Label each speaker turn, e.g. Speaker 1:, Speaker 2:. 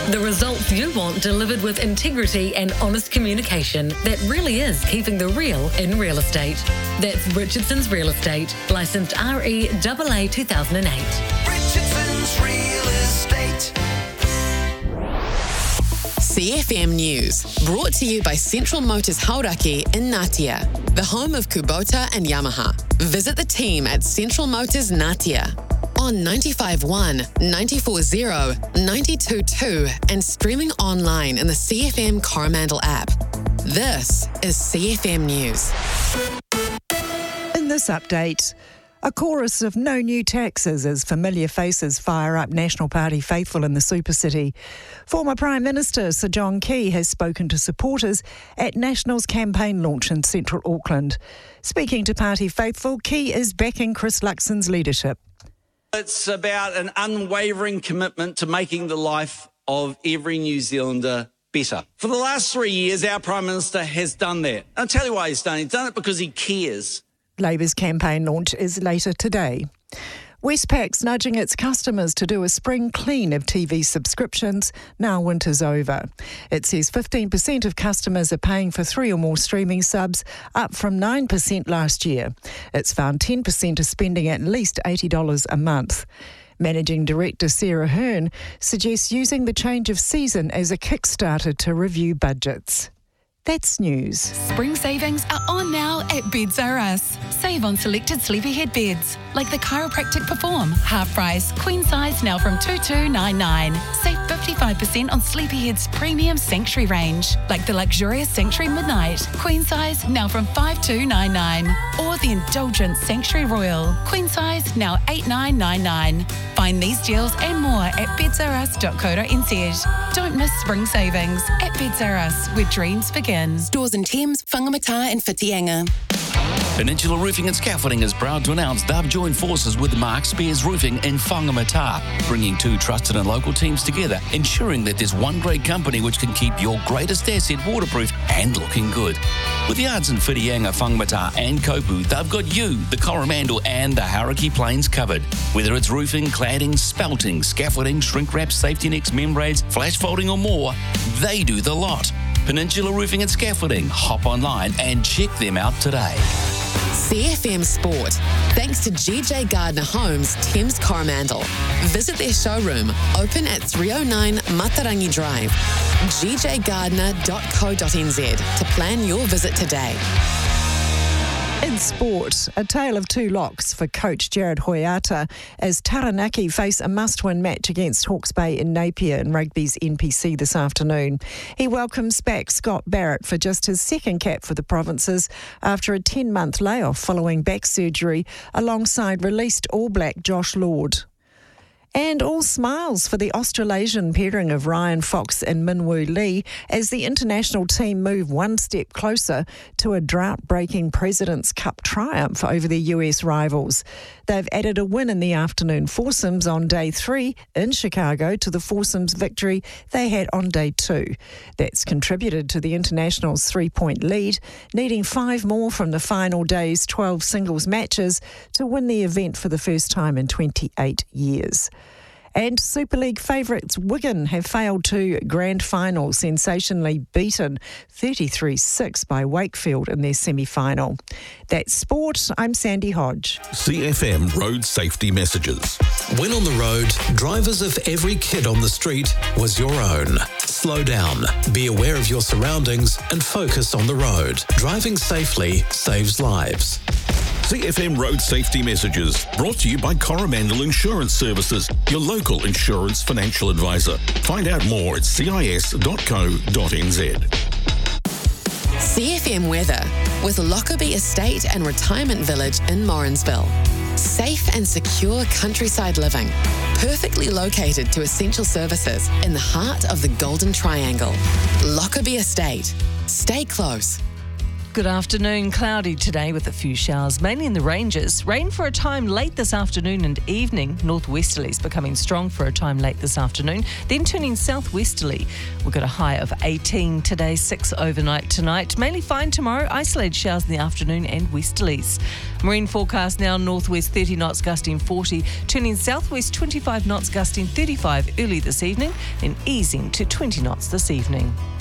Speaker 1: The results you want delivered with integrity and honest communication that really is keeping the real in real estate. That's Richardson's Real Estate, licensed REAA 2008.
Speaker 2: Richardson's Real Estate.
Speaker 3: CFM News, brought to you by Central Motors Hauraki in Ngatea, the home of Kubota and Yamaha. Visit the team at Central Motors Ngatea on 95.1, 94.0, 92.2 and streaming online in the CFM Coromandel app. This is CFM News.
Speaker 4: In this update, a chorus of no new taxes as familiar faces fire up National Party faithful in the Super City. Former Prime Minister Sir John Key has spoken to supporters at National's campaign launch in central Auckland. Speaking to Party faithful, Key is backing Chris Luxon's leadership.
Speaker 5: It's about an unwavering commitment to making the life of every New Zealander better. For the last 3 years, our Prime Minister has done that. I'll tell you why he's done it. He's done it because he cares.
Speaker 4: Labour's campaign launch is later today. Westpac's nudging its customers to do a spring clean of TV subscriptions now winter's over. It says 15% of customers are paying for 3 or more streaming subs, up from 9% last year. It's found 10% are spending at least $80 a month. Managing Director Sarah Hearn suggests using the change of season as a kickstarter to review budgets. That's news.
Speaker 6: Spring savings are on now at Beds R Us. Save on selected sleepyhead beds, like the Chiropractic Perform, half price, queen size now from $2,299. Save 55% on Sleepyhead's premium Sanctuary range, like the luxurious Sanctuary Midnight, queen size now from $5,299. Or the indulgent Sanctuary Royal, queen size now $8,999. Find these deals and more at bedsrus.co.nz. Don't miss spring savings at Beds R Us, where dreams begin.
Speaker 3: Stores in Thames, Whangamata and Whitianga.
Speaker 7: Peninsula Roofing and Scaffolding is proud to announce they've joined forces with Mark Spears Roofing in Whangamata, bringing 2 trusted and local teams together, ensuring that there's one great company which can keep your greatest asset waterproof and looking good. With yards in Whitianga, Whangamata and Kopu, they've got you, the Coromandel and the Hauraki Plains covered. Whether it's roofing, cladding, spelting, scaffolding, shrink wrap, safety nets, membranes, flash folding or more, they do the lot. Peninsula Roofing and Scaffolding. Hop online and check them out today.
Speaker 3: CFM Sport, thanks to GJ Gardner Homes, Thames Coromandel. Visit their showroom, open at 309 Matarangi Drive. gjgardner.co.nz to plan your visit today.
Speaker 4: In sport, a tale of 2 locks for coach Jared Hoiata as Taranaki face a must-win match against Hawke's Bay in Napier in rugby's NPC this afternoon. He welcomes back Scott Barrett for just his second cap for the provinces after a 10-month layoff following back surgery alongside released All Black Josh Lord. And all smiles for the Australasian pairing of Ryan Fox and Minwoo Lee as the international team move one step closer to a drought-breaking President's Cup triumph over their US rivals. They've added a win in the afternoon foursomes on day 3 in Chicago to the foursomes victory they had on day 2. That's contributed to the internationals' 3-point lead, needing 5 more from the final day's 12 singles matches to win the event for the first time in 28 years. And Super League favourites Wigan have failed to grand final, sensationally beaten 33-6 by Wakefield in their semi-final. That's sport. I'm Sandy Hodge.
Speaker 8: CFM Road Safety Messages.
Speaker 9: When on the road, drivers of every kid on the street was your own. Slow down, be aware of your surroundings and focus on the road. Driving safely saves lives.
Speaker 8: CFM Road Safety Messages, brought to you by Coromandel Insurance Services, your local insurance financial advisor. Find out more at cis.co.nz.
Speaker 3: CFM weather with Lockerbie Estate and Retirement Village in Morrinsville. Safe and secure countryside living, perfectly located to essential services in the heart of the Golden Triangle. Lockerbie Estate. Stay close.
Speaker 10: Good afternoon. Cloudy today with a few showers, mainly in the ranges. Rain for a time late this afternoon and evening. Northwesterlies becoming strong for a time late this afternoon, then turning southwesterly. We've got a high of 18 today, 6 overnight tonight. Mainly fine tomorrow. Isolated showers in the afternoon and westerlies. Marine forecast now northwest 30 knots gusting 40, turning southwest 25 knots gusting 35 early this evening, then easing to 20 knots this evening.